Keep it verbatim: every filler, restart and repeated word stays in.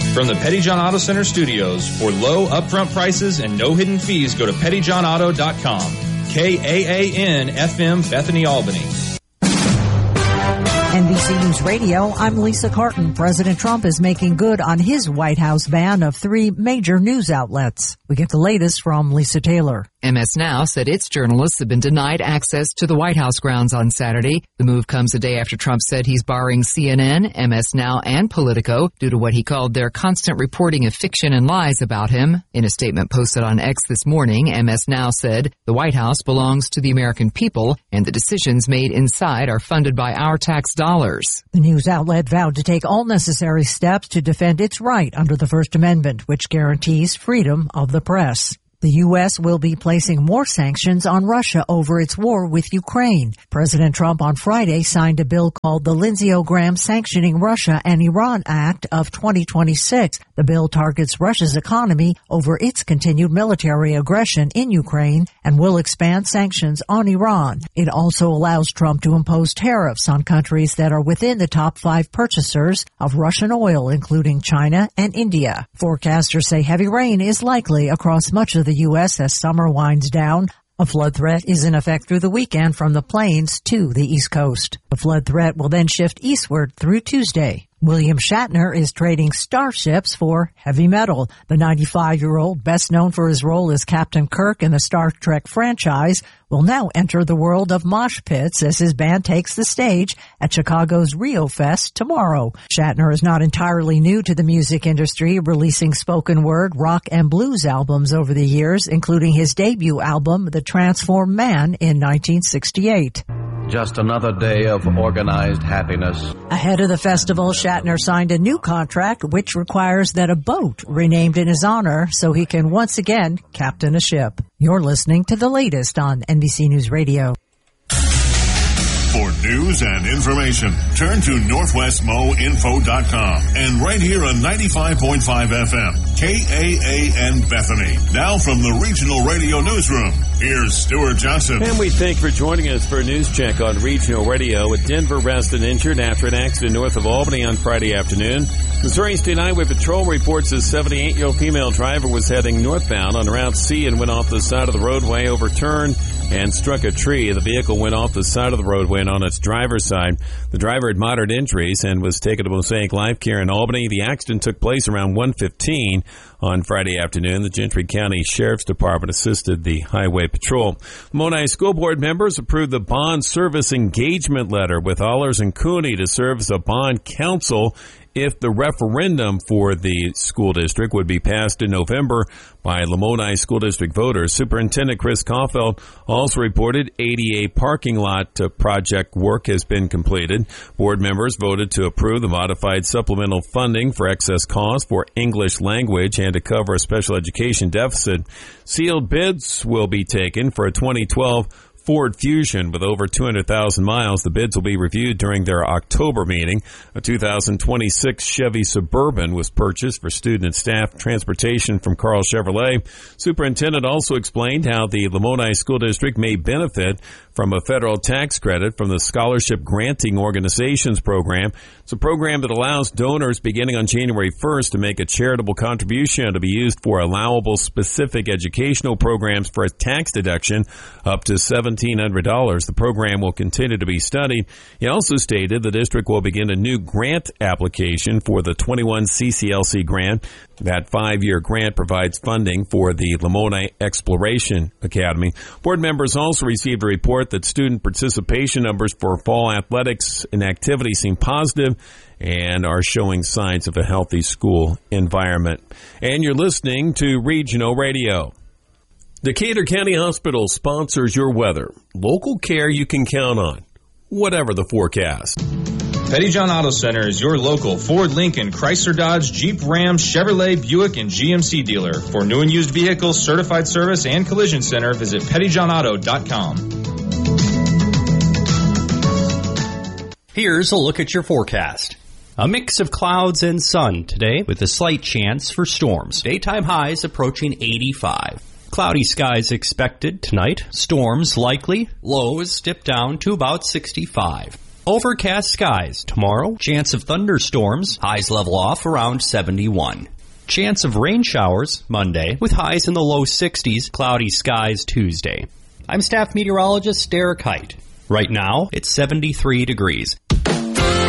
From the Petty John Auto Center studios, for low upfront prices and no hidden fees, go to petty john auto dot com. K A A N F M, Bethany, Albany. N B C News Radio, I'm Lisa Carton. President Trump is making good on his White House ban of three major news outlets. We get the latest from Lisa Taylor. M S Now said its journalists have been denied access to the White House grounds on Saturday. The move comes a day after Trump said he's barring C N N, M S Now, and Politico due to what he called their constant reporting of fiction and lies about him. In a statement posted on X this morning, M S Now said, "The White House belongs to the American people, and the decisions made inside are funded by our tax dollars." The news outlet vowed to take all necessary steps to defend its right under the First Amendment, which guarantees freedom of the press. The U S will be placing more sanctions on Russia over its war with Ukraine. President Trump on Friday signed a bill called the Lindsey Graham Sanctioning Russia and Iran Act of twenty twenty-six. The bill targets Russia's economy over its continued military aggression in Ukraine and will expand sanctions on Iran. It also allows Trump to impose tariffs on countries that are within the top five purchasers of Russian oil, including China and India. Forecasters say heavy rain is likely across much of the U S as summer winds down. A flood threat is in effect through the weekend from the plains to the East Coast. The flood threat will then shift eastward through Tuesday. William Shatner is trading starships for heavy metal. The ninety-five-year-old, best known for his role as Captain Kirk in the Star Trek franchise, will now enter the world of mosh pits as his band takes the stage at Chicago's Rio Fest tomorrow. Shatner is not entirely new to the music industry, releasing spoken word, rock, and blues albums over the years, including his debut album, The Transformed Man, in nineteen sixty-eight. Just another day of organized happiness. Ahead of the festival, Shatner signed a new contract which requires that a boat renamed in his honor so he can once again captain a ship. You're listening to the latest on N B C News Radio. For news and information, turn to northwest mo info dot com and right here on ninety-five point five F M, K A A N Bethany. Now from the Regional Radio Newsroom, here's Stuart Johnson. And we thank for joining us for a news check on Regional Radio. A Denver resident injured after an accident north of Albany on Friday afternoon. Missouri State Highway Patrol reports a seventy-eight-year-old female driver was heading northbound on Route C and went off the side of the roadway, overturned, and struck a tree. The vehicle went off the side of the roadway and on its driver's side. The driver had moderate injuries and was taken to Mosaic Life Care in Albany. The accident took place around one fifteen on Friday afternoon. The Gentry County Sheriff's Department assisted the Highway Patrol. Lamoni School Board members approved the bond service engagement letter with Allers and Cooney to serve as a bond counsel if the referendum for the school district would be passed in November by Lamoni School District voters. Superintendent Chris Caulfield also reported A D A parking lot project work has been completed. Board members voted to approve the modified supplemental funding for excess costs for English language and to cover a special education deficit. Sealed bids will be taken for a twenty twelve Ford Fusion with over two hundred thousand miles. The bids will be reviewed during their October meeting. A two thousand twenty-six Chevy Suburban was purchased for student and staff transportation from Carl Chevrolet. Superintendent also explained how the Lamoni School District may benefit from a federal tax credit from the Scholarship Granting Organizations program. It's a program that allows donors beginning on January first to make a charitable contribution to be used for allowable specific educational programs for a tax deduction up to seventeen hundred dollars. The program will continue to be studied. He also stated the district will begin a new grant application for the twenty-one C C L C grant. That five-year grant provides funding for the Lamoni Exploration Academy. Board members also received a report that student participation numbers for fall athletics and activities seem positive and are showing signs of a healthy school environment. And you're listening to Regional Radio. Decatur County Hospital sponsors your weather. Local care you can count on, whatever the forecast. Petty John Auto Center is your local Ford, Lincoln, Chrysler, Dodge, Jeep, Ram, Chevrolet, Buick, and G M C dealer. For new and used vehicles, certified service, and collision center, visit petty john auto dot com. Here's a look at your forecast. A mix of clouds and sun today with a slight chance for storms. Daytime highs approaching eighty-five. Cloudy skies expected tonight. Storms likely. Lows dip down to about sixty-five. Overcast skies tomorrow. Chance of thunderstorms. Highs level off around seventy-one. Chance of rain showers Monday with highs in the low sixties. Cloudy skies Tuesday. I'm staff meteorologist Derek Height. Right now, it's seventy-three degrees.